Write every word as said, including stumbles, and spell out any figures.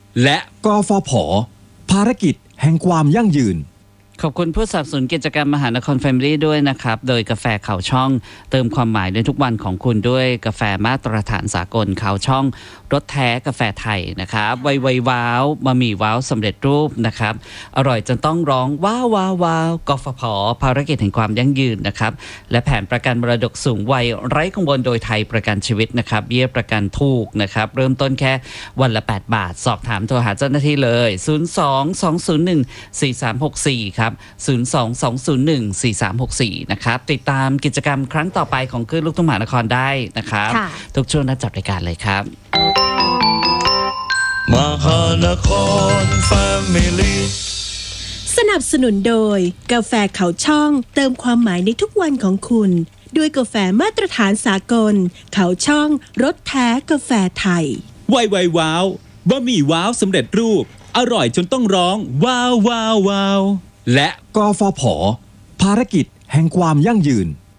และกฟผ.ภารกิจแห่งความยั่งยืนขอบคุณผู้สนับสนุนกิจกรรมมหานครแฟมิลี่ด้วยนะครับโดยกาแฟเขาช่องเติมความหมายในทุกวันของคุณด้วยกาแฟมาตรฐานสากลเขาช่องรสแท้กาแฟไทยนะครับไวไวว้าวบะหมี่ว้าวสำเร็จรูปนะครับอร่อยจนต้องร้องว้าวว้าวว้าวกฟผ.ภารกิจแห่งความยั่งยืนนะครับและแผนประกันมรดกสูงวัยไร้กังวลโดยไทยประกันชีวิตนะครับเบี้ยประกันถูกนะครับเริ่มต้นแค่วันละแปดบาทสอบถามโทรหาเจ้าหน้าที่เลยศูนย์ สอง สอง ศูนย์ หนึ่ง สี่ สาม หก สี่ครับศูนย์ สอง สอง ศูนย์ หนึ่ง สี่ สาม หก สี่นะครับติดตามกิจกรรมครั้งต่อไปของคลื่นลูกทุ่งมหานครได้นะครับทุกช่วงนัดจับรายการเลยครับมหานครแฟมิลี่สนับสนุนโดยกาแฟเขาช่องเติมความหมายในทุกวันของคุณด้วยกาแฟมาตรฐานสากลเขาช่องรสแท้กาแฟไทยไวไวว้าวบะหมี่ว้าวสำเร็จรูปอร่อยจนต้องร้องว้าวว้าวว้าวและกฟผ.ภารกิจแห่งความยั่งยืน